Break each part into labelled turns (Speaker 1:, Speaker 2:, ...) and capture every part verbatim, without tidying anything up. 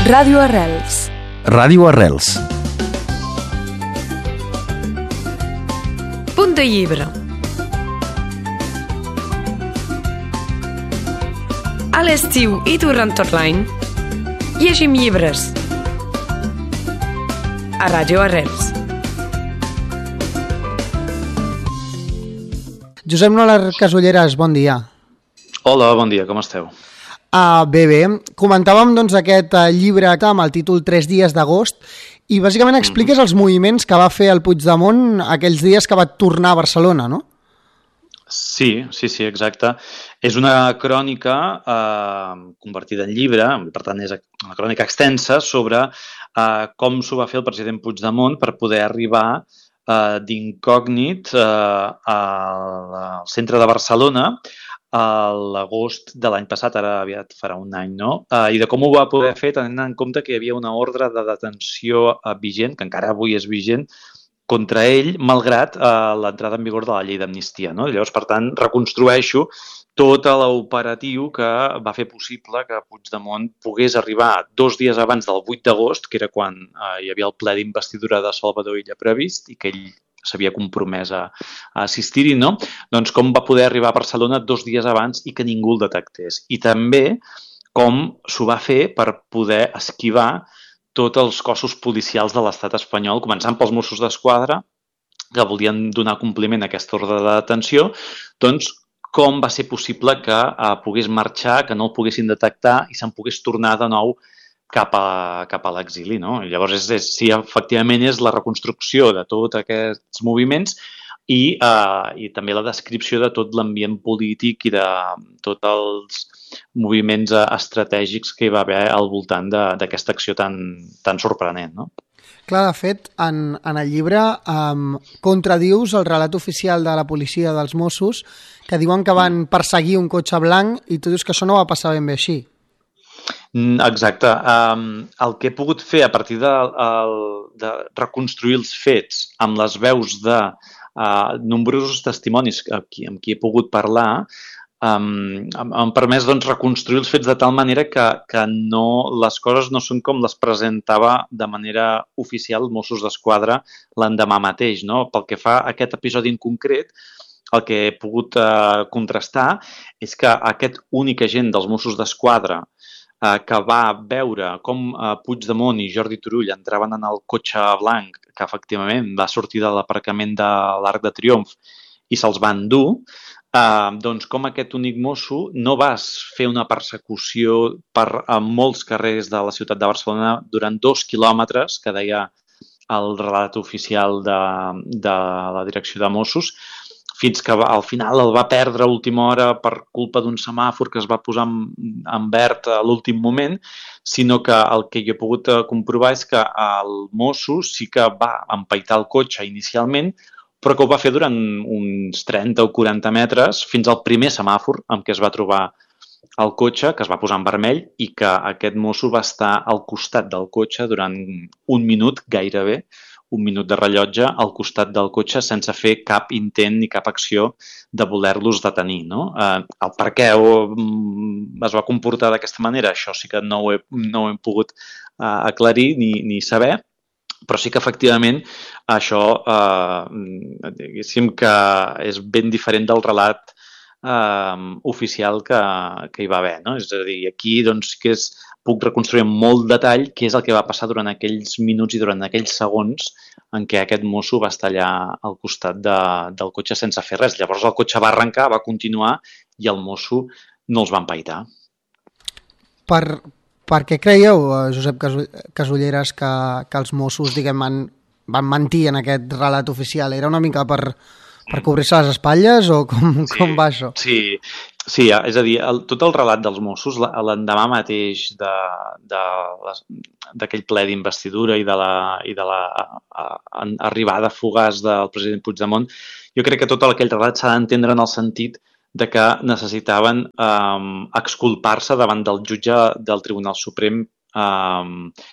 Speaker 1: Ràdio Arrels.
Speaker 2: Ràdio Arrels.
Speaker 1: Punt de llibre. A l'estiu i durant tot l'any llegim llibres a Ràdio Arrels.
Speaker 3: Josep Nolar Casulleras, bon dia.
Speaker 4: Hola, bon dia, com esteu?
Speaker 3: Uh, bé, bé. Comentàvem doncs, aquest uh, llibre amb el títol Tres dies d'agost i bàsicament expliques mm-hmm. els moviments que va fer el Puigdemont aquells dies que va tornar a Barcelona, no?
Speaker 4: Sí, sí, sí, exacte. És una crònica eh, convertida en llibre, per tant és una crònica extensa sobre eh, com s'ho va fer el president Puigdemont per poder arribar eh, d'incògnit eh, al centre de Barcelona a l'agost de l'any passat, ara aviat farà un any, no? Eh, I de com ho va poder fer tenint en compte que hi havia una ordre de detenció eh, vigent, que encara avui és vigent, contra ell, malgrat eh, l'entrada en vigor de la llei d'amnistia, no? I llavors, per tant, reconstrueixo tot l'operatiu que va fer possible que Puigdemont pogués arribar dos dies abans del vuit d'agost, que era quan eh, hi havia el ple d'investidura de Salvador Illa previst i que ell s'havia compromès a, a assistir-hi, no? Doncs com va poder arribar a Barcelona dos dies abans i que ningú el detectés. I també com s'ho va fer per poder esquivar tots els cossos policials de l'estat espanyol, començant pels Mossos d'Esquadra, que volien donar compliment a aquesta ordre de detenció, doncs com va ser possible que eh, pogués marxar, que no el poguessin detectar i se'n pogués tornar de nou cap a, cap a l'exili, no? I llavors, és, és, sí, efectivament, és la reconstrucció de tots aquests moviments i, eh, i també la descripció de tot l'ambient polític i de tots els moviments estratègics que hi va haver al voltant d'aquesta acció tan, tan sorprenent, no?
Speaker 3: Clar, de fet, en, en el llibre um, contradius el relat oficial de la policia dels Mossos que diuen que van perseguir un cotxe blanc i tu dius que això no va passar ben bé així.
Speaker 4: Exacte. Um, el que he pogut fer a partir de, el, de reconstruir els fets amb les veus de uh, nombrosos testimonis amb qui, amb qui he pogut parlar um, m'han permès doncs, reconstruir els fets de tal manera que, que no, les coses no són com les presentava de manera oficial Mossos d'Esquadra l'endemà mateix, no? Pel que fa a aquest episodi en concret, el que he pogut uh, contrastar és que aquest únic agent dels Mossos d'Esquadra que va veure com Puigdemont i Jordi Turull entraven en el cotxe blanc, que efectivament va sortir de l'aparcament de l'Arc de Triomf i se'ls va endur, eh, doncs com aquest únic mosso no va fer una persecució per a molts carrers de la ciutat de Barcelona durant dos quilòmetres, que deia el relat oficial de, de la direcció de Mossos, fins que al final el va perdre a última hora per culpa d'un semàfor que es va posar en, en verd a l'últim moment, sinó que el que jo he pogut comprovar és que el mosso sí que va empaitar el cotxe inicialment, però que ho va fer durant uns trenta o quaranta metres fins al primer semàfor amb què es va trobar el cotxe, que es va posar en vermell, i que aquest mosso va estar al costat del cotxe durant un minut gairebé, un minut de rellotge al costat del cotxe sense fer cap intent ni cap acció de voler-los detenir, no? Eh, el per què es va comportar d'aquesta manera, això sí que no ho he, no ho hem pogut eh, aclarir ni, ni saber, però sí que efectivament això eh, diguéssim que és ben diferent del relat eh, oficial que, que hi va haver, no? És a dir, aquí doncs que és puc reconstruir amb molt detall què és el que va passar durant aquells minuts i durant aquells segons en què aquest mosso va estar allà al costat de, del cotxe sense fer res. Llavors el cotxe va arrencar, va continuar i el mosso no els va empaitar.
Speaker 3: Per, per què creieu, Josep Casulleras, que, que els Mossos diguem, van, van mentir en aquest relat oficial? Era una mica per, per cobrir-se les espatlles o com,
Speaker 4: sí,
Speaker 3: com va això?
Speaker 4: Sí, sí, és a dir, el, tot el relat dels Mossos, l'endemà mateix de, de les, d'aquell ple d'investidura i de la, i de la a, a, arribada fugaç del president Puigdemont, jo crec que tot aquell relat s'ha d'entendre en el sentit de que necessitaven eh, exculpar-se davant del jutge del Tribunal Suprem eh,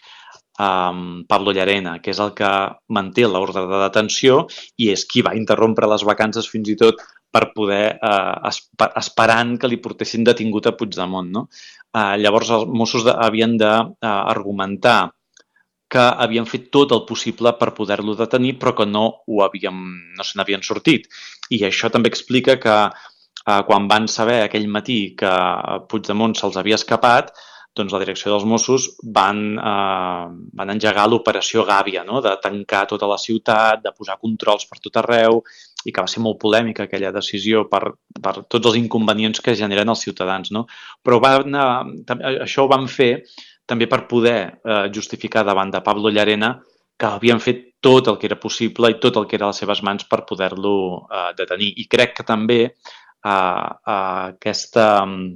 Speaker 4: eh, Pablo Llarena, que és el que manté l'ordre de detenció i és qui va interrompre les vacances fins i tot per poder, eh, esper esperant que li portessin detingut a Puigdemont, no? Eh, llavors els Mossos de, havien d'argumentar que havien fet tot el possible per poder-lo detenir, però que no, ho havíem, no se n'havien sortit. I això també explica que eh, quan van saber aquell matí que Puigdemont se'ls havia escapat, doncs la direcció dels Mossos van, eh, van engegar l'operació Gàbia, no? De tancar tota la ciutat, de posar controls per tot arreu, i que va ser molt polèmica aquella decisió per, per tots els inconvenients que generen els ciutadans, no? Però van, eh, això ho van fer també per poder eh, justificar davant de Pablo Llarena que havien fet tot el que era possible i tot el que era a les seves mans per poder-lo eh, detenir. I crec que també eh, eh, aquesta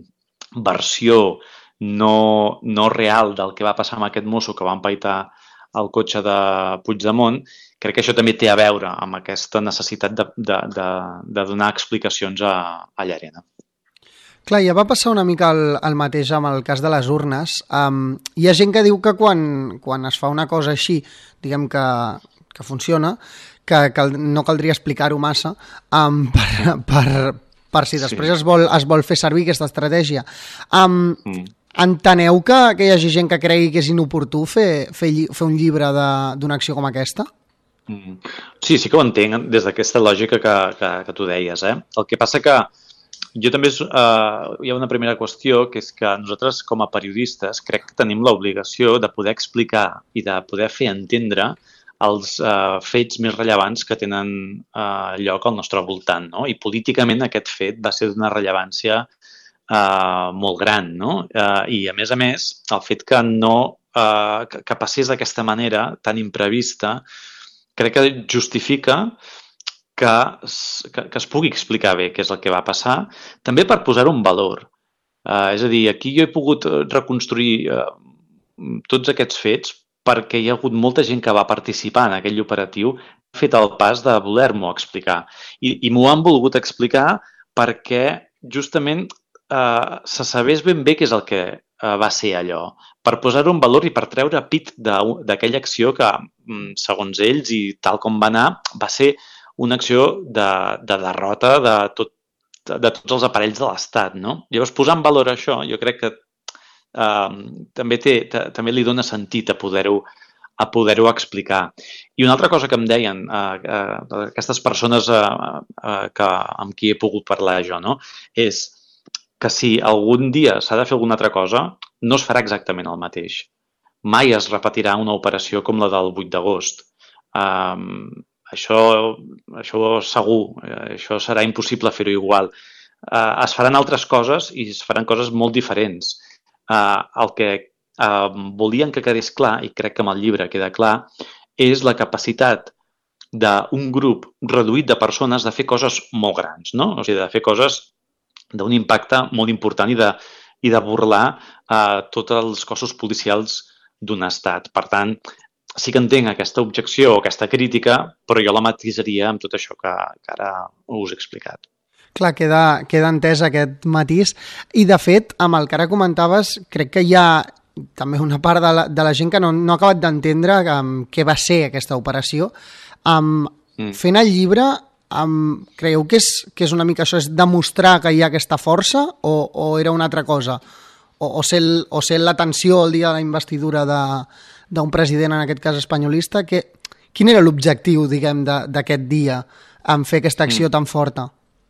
Speaker 4: versió no, no real del que va passar amb aquest mosso que va empaitar el cotxe de Puigdemont, crec que això també té a veure amb aquesta necessitat de, de, de, de donar explicacions a, a Llarena.
Speaker 3: Clar, ja va passar una mica el, el mateix amb el cas de les urnes. Um, hi ha gent que diu que quan, quan es fa una cosa així, diguem que, que funciona, que, que no caldria explicar-ho massa um, per, per, per si després sí. es, vol, es vol fer servir aquesta estratègia. Um, mm. Enteneu que, que hi hagi gent que cregui que és inoportú fer, fer, fer un llibre d'una acció com aquesta?
Speaker 4: Mm. Sí, sí que ho entenc des d'aquesta lògica que, que, que tu deies. Eh? El que passa que jo també eh, hi ha una primera qüestió, que és que nosaltres com a periodistes crec que tenim l'obligació de poder explicar i de poder fer entendre els eh, fets més rellevants que tenen eh, lloc al nostre voltant, no? I políticament aquest fet va ser d'una rellevància Uh, molt gran, no? Uh, I a més a més, el fet que no uh, que, que passés d'aquesta manera tan imprevista, crec que justifica que, que, que es pugui explicar bé què és el que va passar, també per posar-ho en valor. Uh, és a dir, aquí jo he pogut reconstruir uh, tots aquests fets perquè hi ha hagut molta gent que va participar en aquell operatiu, ha fet el pas de voler-m'ho explicar. I, i m'ho han volgut explicar perquè justament Uh, se sabés ben bé què és el que uh, va ser allò, per posar-ho en valor i per treure pit d'aquella acció que, segons ells i tal com va anar, va ser una acció de, de derrota de, tot, de tots els aparells de l'Estat, no? Llavors, posar en valor això, jo crec que uh, també, té, també li dona sentit a poder-ho a poder-ho explicar. I una altra cosa que em deien uh, uh, aquestes persones uh, uh, que, amb qui he pogut parlar jo, no? És que si algun dia s'ha de fer alguna altra cosa, no es farà exactament el mateix. Mai es repetirà una operació com la del vuit d'agost. Um, això, això segur, això serà impossible fer-ho igual. Uh, es faran altres coses i es faran coses molt diferents. Uh, el que uh, volien que quedés clar, i crec que amb el llibre queda clar, és la capacitat d'un grup reduït de persones de fer coses molt grans, no? O sigui, de fer coses d'un impacte molt important i de, i de burlar eh, tots els cossos policials d'un estat. Per tant, sí que entenc aquesta objecció o aquesta crítica, però jo la matisaria amb tot això que, que ara us he explicat.
Speaker 3: Clar, queda, queda entès aquest matís. I, de fet, amb el que ara comentaves, crec que hi ha també una part de la, de la gent que no, no ha acabat d'entendre um, què va ser aquesta operació. Um, mm. Fent el llibre, Um, creieu que és, que és una mica això, és demostrar que hi ha aquesta força o, o era una altra cosa? O, o, ser, o ser la tensió el dia de la investidura d'un president, en aquest cas espanyolista? Que, quin era l'objectiu, diguem, d'aquest dia en fer aquesta acció mm. tan forta?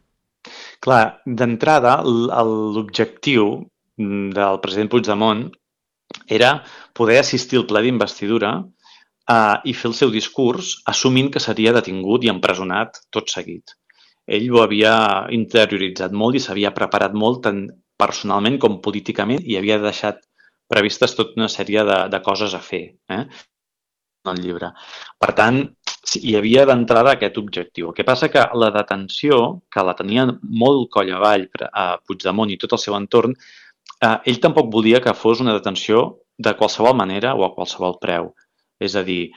Speaker 4: Clar, d'entrada, l'objectiu del president Puigdemont era poder assistir al ple d'investidura Uh, i fer el seu discurs assumint que seria detingut i empresonat tot seguit. Ell ho havia interioritzat molt i s'havia preparat molt tant personalment com políticament i havia deixat previstes tota una sèrie de, de coses a fer eh? en el llibre. Per tant, sí, hi havia d'entrada aquest objectiu. El que passa que la detenció, que la tenia molt coll avall a Puigdemont i tot el seu entorn, uh, ell tampoc volia que fos una detenció de qualsevol manera o a qualsevol preu. És a dir,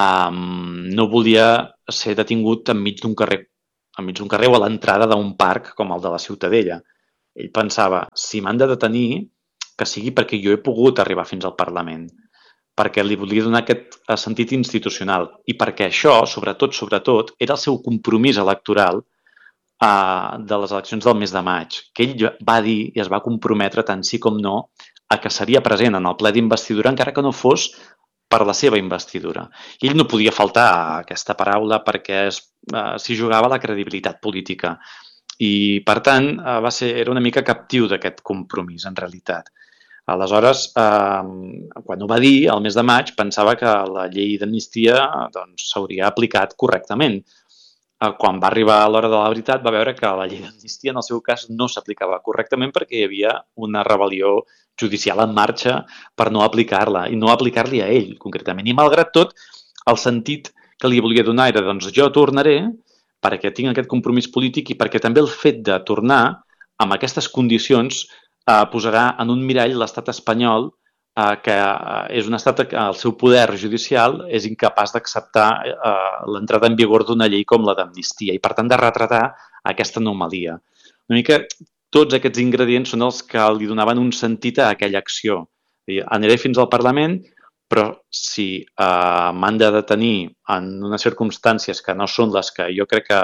Speaker 4: um, no volia ser detingut enmig d'un carrer, enmig d'un carrer o a l'entrada d'un parc com el de la Ciutadella. Ell pensava, si m'han de detenir, que sigui perquè jo he pogut arribar fins al Parlament, perquè li volia donar aquest sentit institucional i perquè això, sobretot, sobretot, era el seu compromís electoral uh, de les eleccions del mes de maig, que ell va dir i es va comprometre tant sí com no a que seria present en el ple d'investidura, encara que no fos per la seva investidura. I ell no podia faltar a aquesta paraula perquè es, uh, s'hi jugava la credibilitat política. I, per tant, uh, va ser, era una mica captiu d'aquest compromís, en realitat. Aleshores, eh, quan ho va dir, el mes de maig, pensava que la llei d'amnistia doncs, s'hauria aplicat correctament. Eh, quan va arribar a l'hora de la veritat, va veure que la llei d'amnistia, en el seu cas, no s'aplicava correctament perquè hi havia una rebel·lió judicial en marxa per no aplicar-la, i no aplicar-li a ell, concretament. I, malgrat tot, el sentit que li volia donar era, doncs, jo tornaré perquè tinc aquest compromís polític i perquè també el fet de tornar amb aquestes condicions Uh, posarà en un mirall l'estat espanyol, uh, que uh, és un estat que el seu poder judicial és incapaç d'acceptar uh, l'entrada en vigor d'una llei com la d'amnistia i, per tant, de retratar aquesta anomalia. Una mica tots aquests ingredients són els que li donaven un sentit a aquella acció. Dir, aniré fins al Parlament, però si uh, m'han de detenir en unes circumstàncies que no són les que jo crec que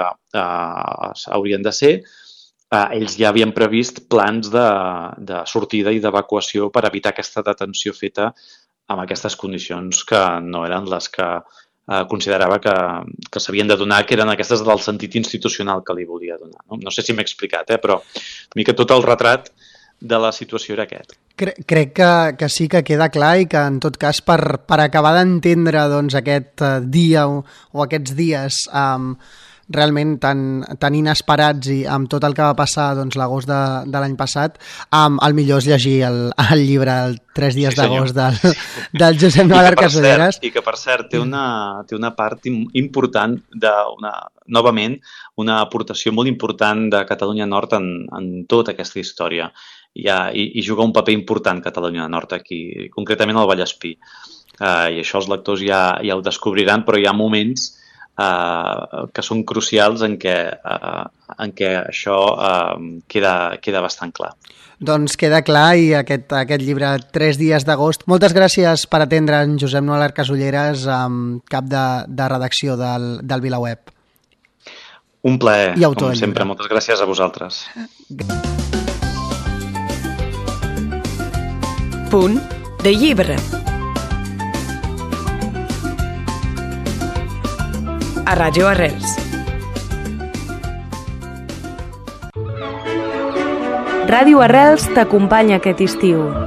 Speaker 4: uh, haurien de ser, Uh, ells ja havien previst plans de, de sortida i d'evacuació per evitar aquesta detenció feta amb aquestes condicions que no eren les que uh, considerava que, que s'havien de donar, que eren aquestes del sentit institucional que li volia donar. No, no sé si m'he explicat, eh? Però una mica tot el retrat de la situació era aquest.
Speaker 3: Crec, crec que, que sí que queda clar i que, en tot cas, per, per acabar d'entendre doncs, aquest uh, dia o, o aquests dies um, realment tan, tan inesperats i amb tot el que va passar doncs, l'agost de, de l'any passat, um, el millor és llegir el, el llibre el Tres dies sí, d'agost del, del Josep Noel Arcas-Ulleres.
Speaker 4: I que, per cert, té una, té una part important, de una, novament, una aportació molt important de Catalunya Nord en, en tota aquesta història. I, ha, i, i juga un paper important Catalunya Nord aquí, concretament al Vallespí. Uh, I això els lectors ja, ja ho descobriran, però hi ha moments Uh, que són crucials en què, uh, en què això uh, queda, queda bastant clar.
Speaker 3: Doncs queda clar i aquest, aquest llibre Tres dies d'agost. Moltes gràcies per atendre en Josep Noel Arcas-Ulleres, um, cap de, de redacció del, del VilaWeb.
Speaker 4: Un plaer, com sempre. Moltes gràcies a vosaltres.
Speaker 1: Punt de llibre. A Ràdio Arrels.
Speaker 2: Ràdio Arrels t'acompanya aquest estiu.